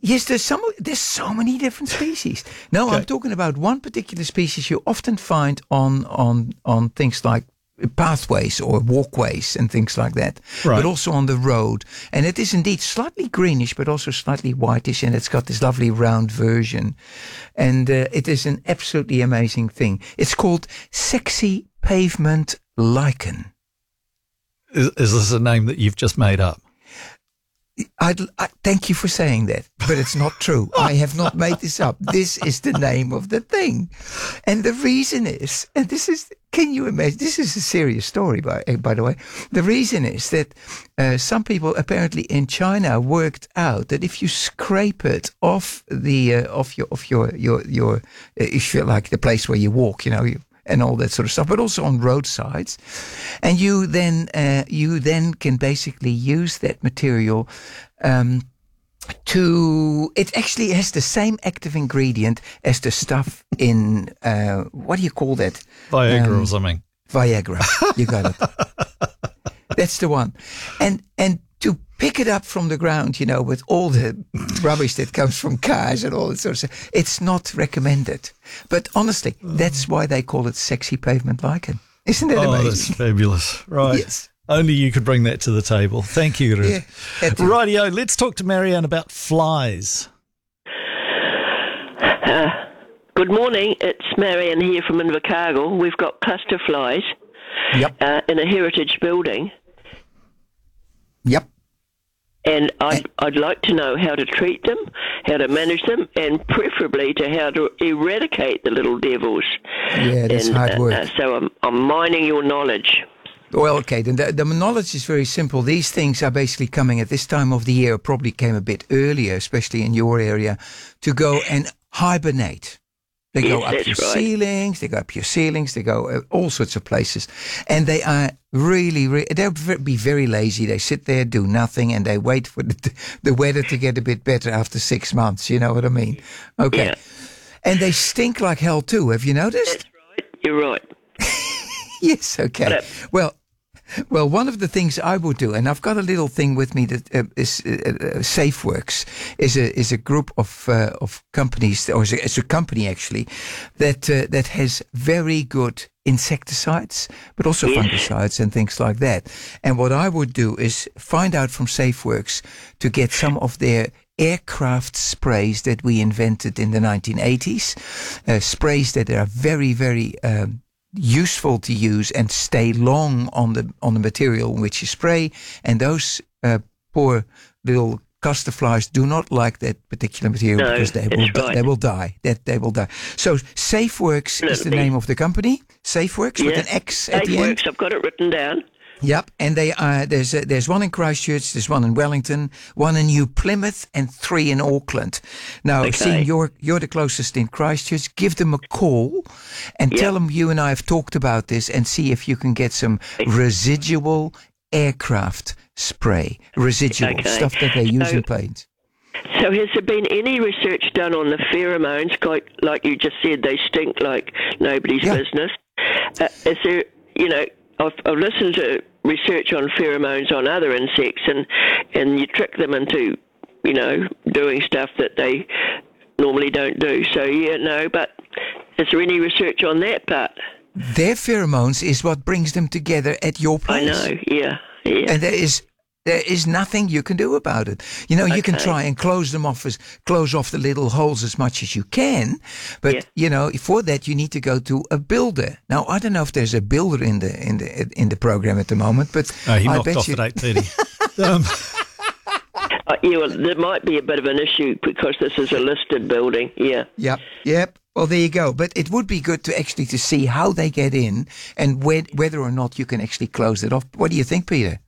Yes, there's so many different species. No, Okay. I'm talking about one particular species you often find on things like pathways or walkways and things like that, Right. but also on the road. And it is indeed slightly greenish, but also slightly whitish, and it's got this lovely round version. And it is an absolutely amazing thing. It's called sexy pavement lichen. Is this a name that you've just made up? I thank you for saying that, but it's not true. I have not made this up. This is the name of the thing. And the reason is, and this is, can you imagine, this is a serious story, by the way. The reason is that some people apparently in China worked out that if you scrape it off the, off your if you like the place where you walk, and all that sort of stuff, but also on roadsides. And you then can basically use that material it actually has the same active ingredient as the stuff in, what do you call that? Viagra or something. Viagra. You got it. That's the one. And to pick it up from the ground, with all the rubbish that comes from cars and all that sort of stuff, it's not recommended. But honestly, that's why they call it sexy pavement lichen. Isn't that amazing? That's fabulous. Right. Yes. Only you could bring that to the table. Thank you. Yeah, had to. Rightio, let's talk to Marianne about flies. Good morning, it's Marianne here from Invercargill. We've got cluster flies Yep. in a heritage building, Yep. and I'd like to know how to treat them, how to manage them, and preferably to how to eradicate the little devils. Yeah, that's hard work. So I'm mining your knowledge. Well, okay, then the knowledge is very simple. These things are basically coming at this time of the year, probably came a bit earlier, especially in your area, to go and hibernate. They go up your ceilings, they go all sorts of places. And they are they'll be very lazy. They sit there, do nothing, and they wait for the weather to get a bit better after 6 months. You know what I mean? Okay. Yeah. And they stink like hell too. Have you noticed? That's right. You're right. Yes, okay. Well, one of the things I would do, and I've got a little thing with me that is SafeWorks, is a group of companies, or it's a company actually, that has very good insecticides, but also fungicides and things like that. And what I would do is find out from SafeWorks to get some of their aircraft sprays that we invented in the 1980s, sprays that are very, very useful to use and stay long on the material in which you spray. And those poor little cluster flies do not like that particular material because they will die. They will die. So SafeWorks is the name of the company. SafeWorks with an X at the end. SafeWorks, I've got it written down. Yep, and they are there's one in Christchurch, there's one in Wellington, one in New Plymouth, and 3 in Auckland. Now, seeing you're the closest in Christchurch, give them a call and tell them you and I have talked about this, and see if you can get some residual aircraft spray, residual stuff that they use in planes. So has there been any research done on the pheromones? Like you just said, they stink like nobody's business. Is there, I've listened to research on pheromones on other insects, and you trick them into, doing stuff that they normally don't do. So, but is there any research on that part? Their pheromones is what brings them together at your place. I know, yeah. And there is nothing you can do about it. You can try and close off the little holes as much as you can, but for that you need to go to a builder. Now I don't know if there's a builder in the program at the moment, but he knocked off at 8:30. There might be a bit of an issue because this is a listed building. Yeah. Yep. Well, there you go. But it would be good to actually to see how they get in and whether or not you can actually close it off. What do you think, Peter?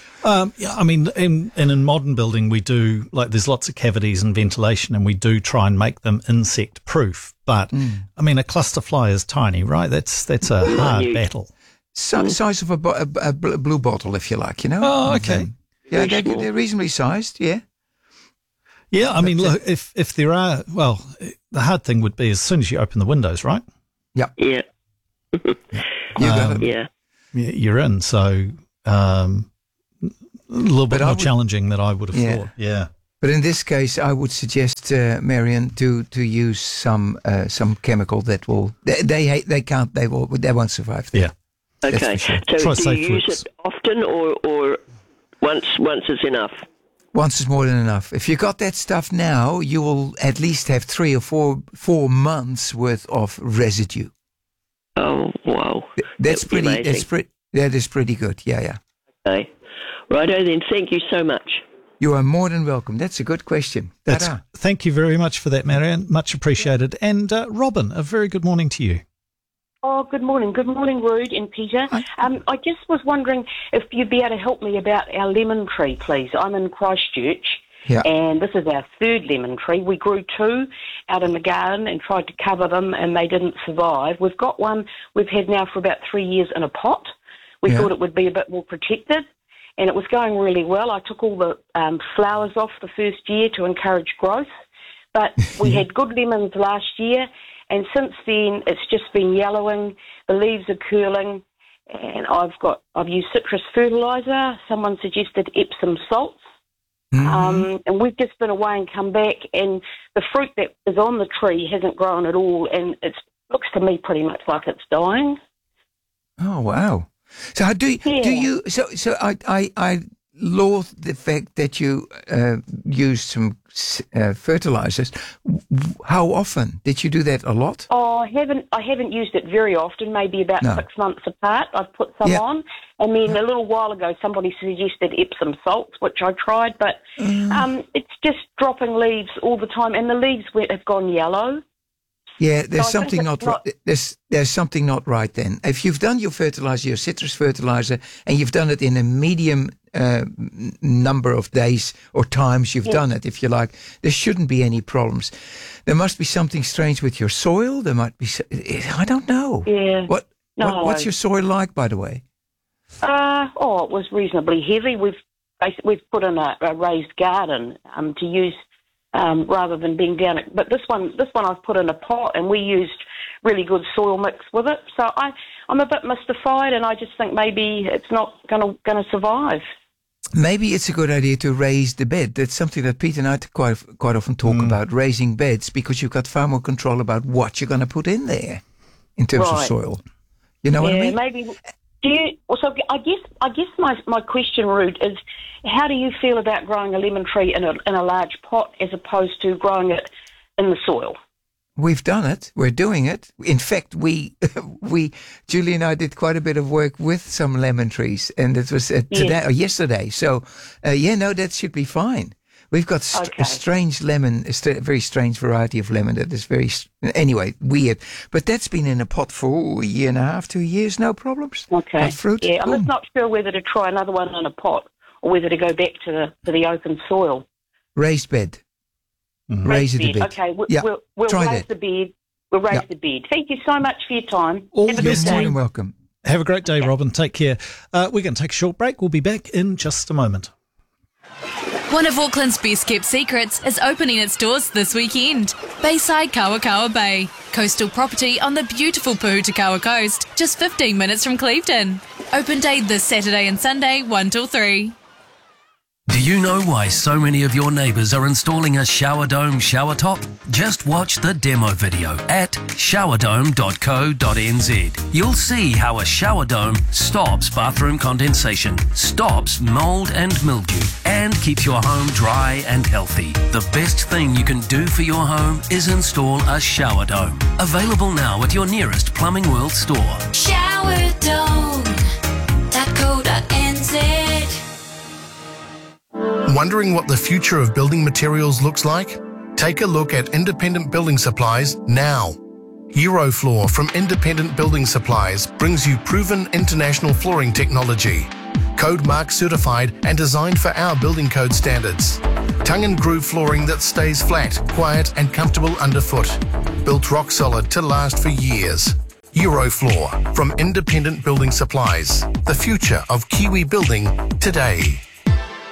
In modern building, we do, there's lots of cavities and ventilation, and we do try and make them insect proof. But, a cluster fly is tiny, right? That's a hard battle. Size of a blue bottle, if you like, Oh, okay. Yeah, they're reasonably sized, yeah. Yeah, look, if there are, the hard thing would be as soon as you open the windows, right? Yep. Yeah. You got it. Yeah. You're in, so... a little bit more challenging than I would have thought. Yeah. But in this case, I would suggest, Marion, to use some chemical that will they won't survive. Yeah. Okay. Sure. So do you use it often or once is enough? Once is more than enough. If you got that stuff now, you will at least have 3 or 4 months worth of residue. Oh wow! That is pretty good. Yeah. Okay. Righto then. Thank you so much. You are more than welcome. That's a good question. Thank you very much for that, Marianne. Much appreciated. And Robin, a very good morning to you. Oh, good morning. Good morning, Rude and Peter. I just was wondering if you'd be able to help me about our lemon tree, please. I'm in Christchurch, and this is our 3rd lemon tree. We grew 2 out in the garden and tried to cover them, and they didn't survive. We've got one we've had now for about 3 years in a pot. We thought it would be a bit more protected, and it was going really well. I took all the flowers off the first year to encourage growth, but we had good lemons last year. And since then, it's just been yellowing. The leaves are curling, and I've used citrus fertiliser. Someone suggested Epsom salts, and we've just been away and come back, and the fruit that is on the tree hasn't grown at all, and it looks to me pretty much like it's dying. Oh wow! So So I loathe the fact that you use some fertilizers. How often did you do that? A lot? Oh, I haven't used it very often. Maybe about 6 months apart. I've put some on, and then a little while ago somebody suggested Epsom salts, which I tried, but it's just dropping leaves all the time, and the leaves have gone yellow. Yeah, there's something not right. There's something not right then. If you've done your fertilizer, your citrus fertilizer, and you've done it in a medium number of days or times you've done it, if you like, there shouldn't be any problems. There must be something strange with your soil. There might be. I don't know. Yeah. What's your soil like, by the way? It was reasonably heavy. We've put in a raised garden to use. Rather than being down it. But this one I've put in a pot, and we used really good soil mix with it. So I'm a bit mystified, and I just think maybe it's not going to survive. Maybe it's a good idea to raise the bed. That's something that Peter and I quite often talk about, raising beds, because you've got far more control about what you're going to put in there in terms of soil. You know what I mean? Maybe. So I guess my question, Rude, is how do you feel about growing a lemon tree in a large pot as opposed to growing it in the soil? We've done it. We're doing it. In fact, Julie and I did quite a bit of work with some lemon trees, and it was today or yesterday. So, that should be fine. We've got a strange lemon, a very strange variety of lemon that is weird. But that's been in a pot for a year and a half, 2 years, no problems. Okay. Hot fruit. Yeah, I'm just not sure whether to try another one in a pot or whether to go back to the open soil. Raised bed. Mm-hmm. Raise it a bit. Okay, we'll raise the bed. We'll raise the bed. Thank you so much for your time. Have a good day. More than welcome. Have a great day, Robin. Take care. We're going to take a short break. We'll be back in just a moment. One of Auckland's best kept secrets is opening its doors this weekend. Bayside Kawakawa Bay. Coastal property on the beautiful Puhutakawa coast, just 15 minutes from Clevedon. Open day this Saturday and Sunday, 1 till 3. Do you know why so many of your neighbours are installing a shower dome shower top? Just watch the demo video at showerdome.co.nz. You'll see how a shower dome stops bathroom condensation, stops mould and mildew, and keeps your home dry and healthy. The best thing you can do for your home is install a shower dome. Available now at your nearest Plumbing World store. Showerdome.co.nz. Wondering what the future of building materials looks like? Take a look at Independent Building Supplies now. Eurofloor from Independent Building Supplies brings you proven international flooring technology. Code Mark certified and designed for our building code standards. Tongue and groove flooring that stays flat, quiet and comfortable underfoot. Built rock solid to last for years. Eurofloor from Independent Building Supplies. The future of Kiwi building today.